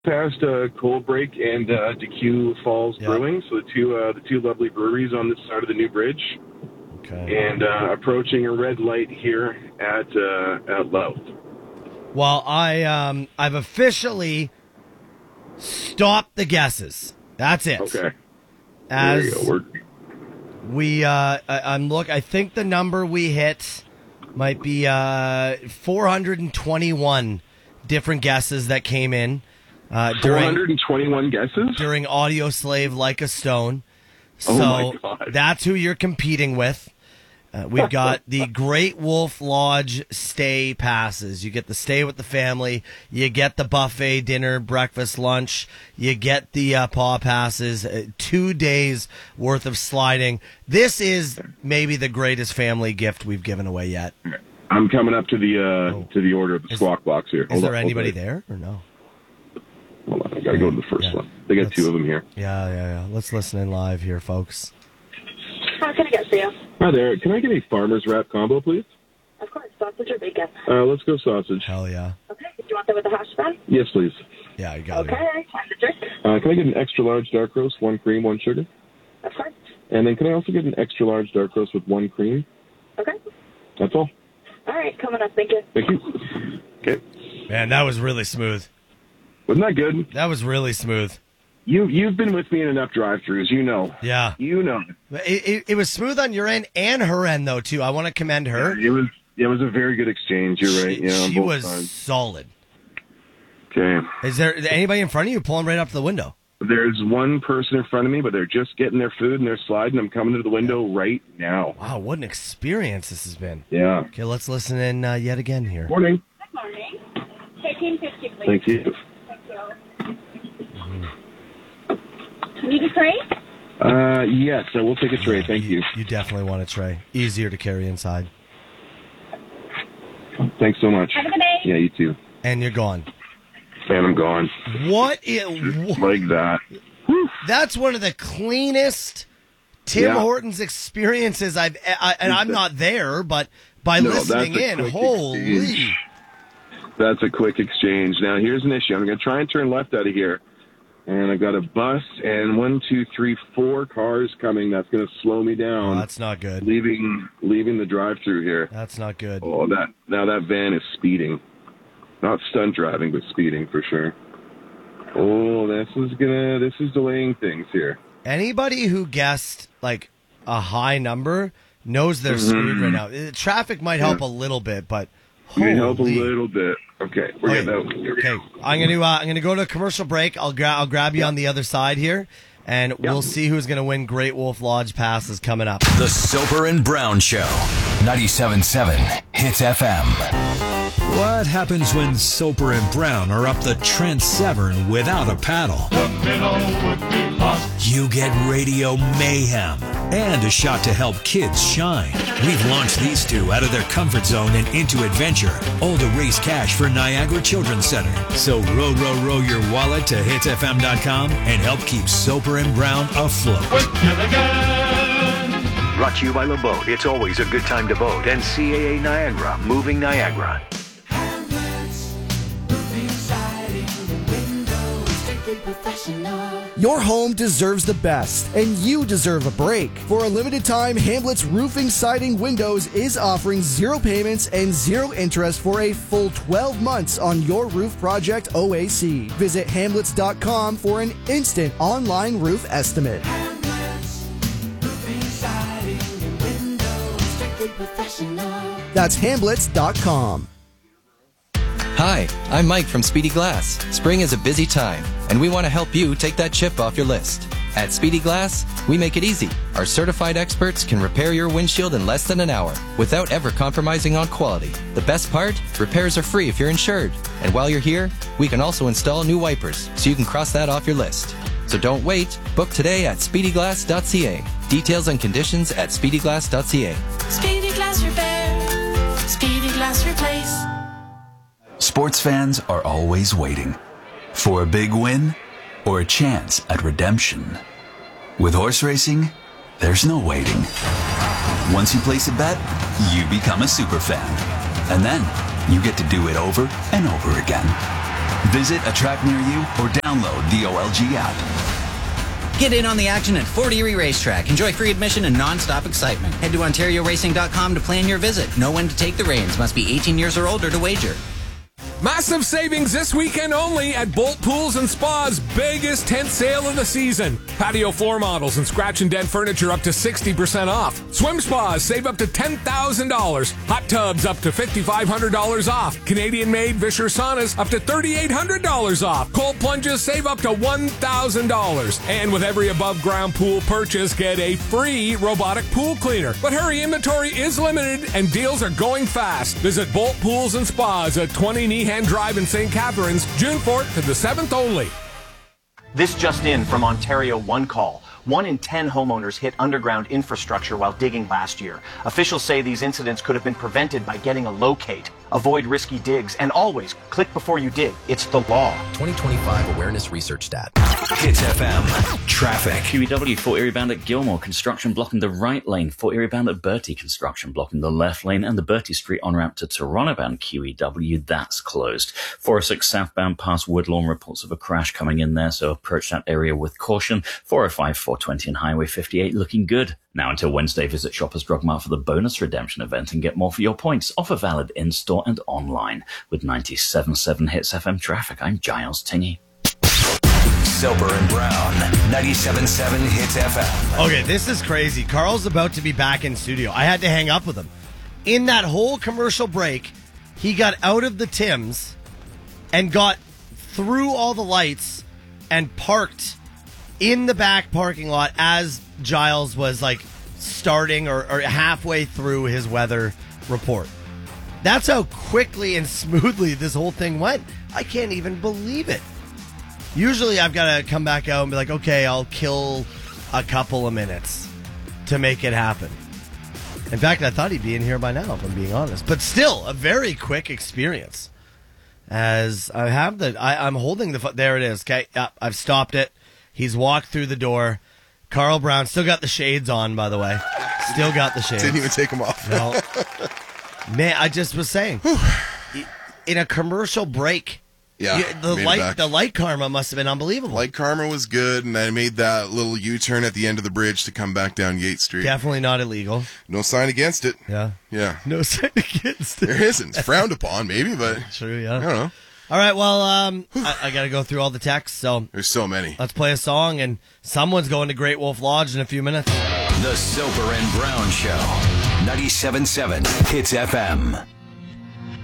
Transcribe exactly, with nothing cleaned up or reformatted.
Past uh, Cold Break and uh, D Q Falls yep. Brewing, so the two uh, the two lovely breweries on this side of the new bridge. Okay. And uh, approaching a red light here at uh, at Louth. Well, I um I've officially stopped the guesses. That's it. Okay. As there you go. We're... we uh I, I'm look I think the number we hit might be uh four hundred twenty-one different guesses that came in. Uh, during, four hundred twenty-one guesses? During Audio Slave Like a Stone. So oh my God. That's who you're competing with. Uh, we've got the Great Wolf Lodge stay passes. You get the stay with the family. You get the buffet, dinner, breakfast, lunch. You get the uh, paw passes. Uh, two days worth of sliding. This is maybe the greatest family gift we've given away yet. I'm coming up to the uh, oh. to the order of the is, squawk box here. Is Hold there on, anybody there or no? Hold on, I gotta go to the first yeah. one. They got Let's, two of them here. Yeah, yeah, yeah. Let's listen in live here, folks. How can I get for you? Hi there. Can I get a farmer's wrap combo, please? Of course. Sausage or bacon? Uh, let's go sausage. Hell yeah. Okay. Do you want that with the hash brown? Yes, please. Yeah, you got okay. it. Okay. And the drink? Uh, can I get an extra large dark roast, one cream, one sugar? Of course. And then can I also get an extra large dark roast with one cream? Okay. That's all. All right. Coming up. Thank you. Thank you. Okay. Man, that was really smooth. Wasn't that good? That was really smooth. You, you've been with me in enough drive-thrus, you know. Yeah. You know. It, it, it was smooth on your end and her end, though, too. I want to commend her. Yeah, it was it was a very good exchange, you're right. She, Yeah, she both was sides. solid. Okay. Is there anybody in front of you pulling right up to the window? There's one person in front of me, but they're just getting their food and they're sliding. I'm coming to the window right now. Wow, what an experience this has been. Yeah. Okay, let's listen in uh, yet again here. Morning. Good morning. thirteen fifty, please. Thank you. Thank you. Mm-hmm. Need a tray? Uh, yes, I will take a tray. Yeah, Thank you. You definitely want a tray. Easier to carry inside. Thanks so much. Have a good day. Yeah, you too. And you're gone. And I'm gone. What? Is, like that. That's one of the cleanest Tim Yeah. Hortons experiences I've, I, and I'm not there, but by No, listening that's a in, quick holy. exchange. That's a quick exchange. Now, here's an issue. I'm going to try and turn left out of here. And I've got a bus and one, two, three, four cars coming. That's going to slow me down. Oh, that's not good. Leaving leaving the drive-through here. That's not good. Oh, that now that van is speeding. Not stunt driving, but speeding for sure. Oh, this is gonna this is delaying things here. Anybody who guessed like a high number knows they're Mm-hmm. screwed right now. Uh, Traffic might help Yeah. a little bit, but We can help a holy- little bit. Okay, we're Okay. getting out. Here we Okay, go. I'm gonna uh, I'm gonna go to a commercial break. I'll gra- I'll grab you on the other side here, and we'll see who's gonna win Great Wolf Lodge passes coming up. The Soper and Brown Show, ninety-seven point seven Hits F M. What happens when Soper and Brown are up the Trent Severn without a paddle? You get radio mayhem and a shot to help kids shine. We've launched these two out of their comfort zone and into adventure, all to raise cash for Niagara Children's Center. So row, row, row your wallet to hits f m dot com and help keep Soper and Brown afloat. Brought to you by LeBoat. It's always a good time to boat. And C A A Niagara, moving Niagara. Your home deserves the best, and you deserve a break. For a limited time, Hamlet's Roofing, Siding, Windows is offering zero payments and zero interest for a full twelve months on your roof project O A C. Visit hamlets dot com for an instant online roof estimate. That's hamlets dot com. Hi, I'm Mike from Speedy Glass. Spring is a busy time, and we want to help you take that chip off your list. At Speedy Glass, we make it easy. Our certified experts can repair your windshield in less than an hour without ever compromising on quality. The best part? Repairs are free if you're insured. And while you're here, we can also install new wipers, so you can cross that off your list. So don't wait. Book today at speedy glass dot c a. Details and conditions at speedy glass dot c a. Speedy Glass Repair. Speedy Glass Replace. Sports fans are always waiting for a big win or a chance at redemption. With horse racing, there's no waiting. Once you place a bet, you become a super fan. And then you get to do it over and over again. Visit a track near you or download the O L G app. Get in on the action at Fort Erie Racetrack. Enjoy free admission and non-stop excitement. Head to Ontario Racing dot com to plan your visit. Know when to take the reins. Must be eighteen years or older to wager. Massive savings this weekend only at Bolt Pools and Spa's biggest tent sale of the season. Patio floor models and scratch and dent furniture up to sixty percent off. Swim spas save up to ten thousand dollars. Hot tubs up to five thousand five hundred dollars off. Canadian-made Vischer saunas up to three thousand eight hundred dollars off. Cold plunges save up to one thousand dollars. And with every above-ground pool purchase, get a free robotic pool cleaner. But hurry, inventory is limited and deals are going fast. Visit Bolt Pools and Spas at twenty Nehan Drive in Saint Catharines, June fourth to the seventh only. This just in from Ontario One Call. One in ten homeowners hit underground infrastructure while digging last year. Officials say these incidents could have been prevented by getting a locate. Avoid risky digs and always click before you dig. It's the law. twenty twenty-five Awareness Research Stat. Hits F M. Traffic. Q E W, Fort Erie bound at Gilmore, construction blocking the right lane. Fort Erie bound at Bertie, construction blocking the left lane. And the Bertie Street on ramp to Toronto bound Q E W, that's closed. four oh six southbound past Woodlawn, reports of a crash coming in there, so approach that area with caution. four oh five, four twenty and Highway fifty-eight looking good. Now until Wednesday, visit Shoppers Drug Mart for the bonus redemption event and get more for your points. Offer valid in-store and online. With ninety-seven point seven Hits F M traffic, I'm Giles Tingy. Soper and Brown, ninety-seven point seven Hits F M. Okay, this is crazy. Carl's about to be back in studio. I had to hang up with him. In that whole commercial break, he got out of the Tims and got through all the lights and parked in the back parking lot as Giles was like starting or, or halfway through his weather report. That's how quickly and smoothly this whole thing went. I can't even believe it. Usually I've got to come back out and be like, okay, I'll kill a couple of minutes to make it happen. In fact, I thought he'd be in here by now, if I'm being honest. But still, a very quick experience. As I have the, I, I'm holding the, there it is. Okay, yeah, I've stopped it. He's walked through the door. Carl Brown still got the shades on, by the way. Still got the shades. Didn't even take them off. No. Man, I just was saying, in a commercial break, yeah, you, the made it light, back. the light karma must have been unbelievable. Light karma was good, and I made that little U-turn at the end of the bridge to come back down Yates Street. Definitely not illegal. No sign against it. Yeah, yeah, no sign against it. There isn't. It's frowned upon, maybe, but true. Yeah, I don't know. All right, well, um, I, I got to go through all the texts, so there's so many. Let's play a song, and someone's going to Great Wolf Lodge in a few minutes. The Soper and Brown Show, ninety-seven point seven Hits F M.